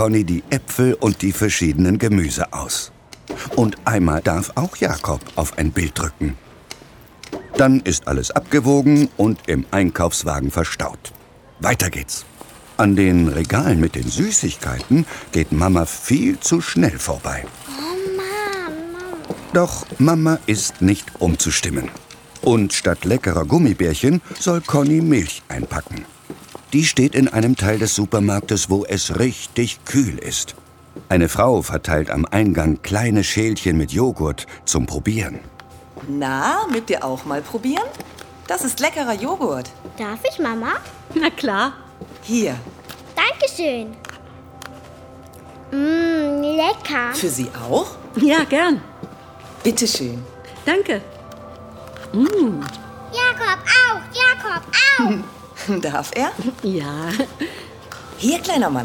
Conny die Äpfel und die verschiedenen Gemüse aus. Und einmal darf auch Jakob auf ein Bild drücken. Dann ist alles abgewogen und im Einkaufswagen verstaut. Weiter geht's. An den Regalen mit den Süßigkeiten geht Mama viel zu schnell vorbei. Oh Mama. Doch Mama ist nicht umzustimmen. Und statt leckerer Gummibärchen soll Conny Milch einpacken. Die steht in einem Teil des Supermarktes, wo es richtig kühl ist. Eine Frau verteilt am Eingang kleine Schälchen mit Joghurt zum Probieren. Na, mögt ihr auch mal probieren? Das ist leckerer Joghurt. Darf ich, Mama? Na klar. Hier, Dankeschön. Lecker. für Sie auch? Ja, gern. Bitteschön. Danke. Jakob auch, Jakob auch. Darf er? Ja. Hier, kleiner Mann.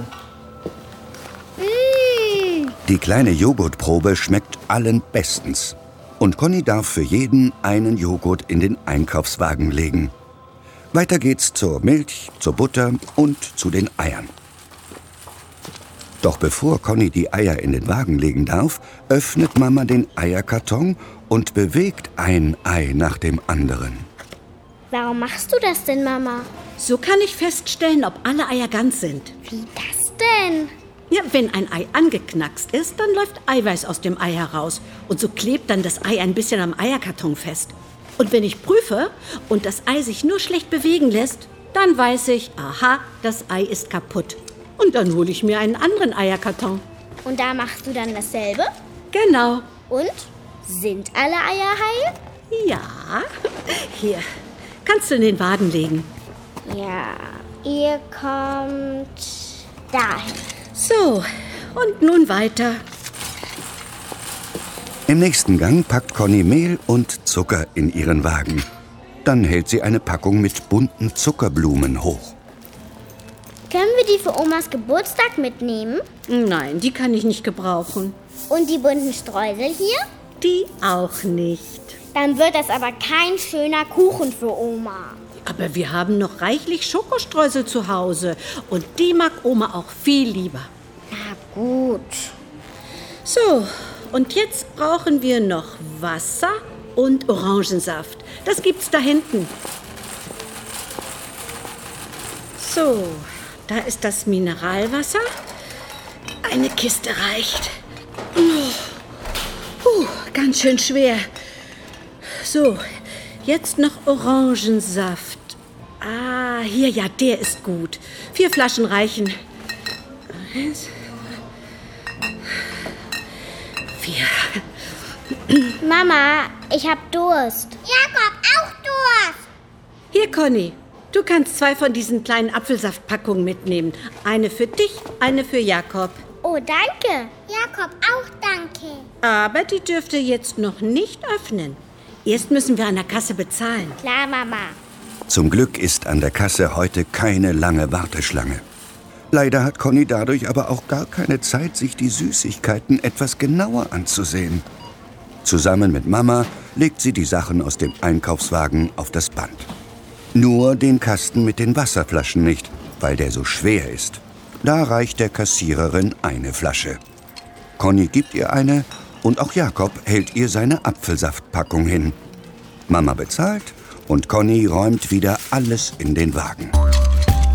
Die kleine Joghurtprobe schmeckt allen bestens. Und Conny darf für jeden einen Joghurt in den Einkaufswagen legen. Weiter geht's zur Milch, zur Butter und zu den Eiern. Doch bevor Conny die Eier in den Wagen legen darf, öffnet Mama den Eierkarton und bewegt ein Ei nach dem anderen. Warum machst du das denn, Mama? So kann ich feststellen, ob alle Eier ganz sind. Wie das denn? Ja, wenn ein Ei angeknackst ist, dann läuft Eiweiß aus dem Ei heraus. Und so klebt dann das Ei ein bisschen am Eierkarton fest. Und wenn ich prüfe und das Ei sich nur schlecht bewegen lässt, dann weiß ich, aha, das Ei ist kaputt. Und dann hole ich mir einen anderen Eierkarton. Und da machst du dann dasselbe? Genau. Und? Sind alle Eier heil? Ja. Hier, kannst du in den Wagen legen. Ja, ihr kommt dahin. So, und nun weiter. Im nächsten Gang packt Conny Mehl und Zucker in ihren Wagen. Dann hält sie eine Packung mit bunten Zuckerblumen hoch. Können wir die für Omas Geburtstag mitnehmen? Nein, die kann ich nicht gebrauchen. Und die bunten Streusel hier? Die auch nicht. Dann wird das aber kein schöner Kuchen für Oma. Aber wir haben noch reichlich Schokostreusel zu Hause. Und die mag Oma auch viel lieber. Na gut. So, und jetzt brauchen wir noch Wasser und Orangensaft. Das gibt's da hinten. So, da ist das Mineralwasser. Eine Kiste reicht. Ganz schön schwer. So, jetzt noch Orangensaft. Ah, hier, ja, der ist gut. 4 Flaschen reichen. 1, 4. Mama, ich hab Durst. Jakob, auch Durst. Hier, Conny, du kannst 2 von diesen kleinen Apfelsaftpackungen mitnehmen. Eine für dich, eine für Jakob. Oh, danke. Jakob, auch danke. Aber die dürft ihr jetzt noch nicht öffnen. Erst müssen wir an der Kasse bezahlen. Klar, Mama. Zum Glück ist an der Kasse heute keine lange Warteschlange. Leider hat Conny dadurch aber auch gar keine Zeit, sich die Süßigkeiten etwas genauer anzusehen. Zusammen mit Mama legt sie die Sachen aus dem Einkaufswagen auf das Band. Nur den Kasten mit den Wasserflaschen nicht, weil der so schwer ist. Da reicht der Kassiererin eine Flasche. Conny gibt ihr eine und auch Jakob hält ihr seine Apfelsaftpackung hin. Mama bezahlt und Conny räumt wieder alles in den Wagen.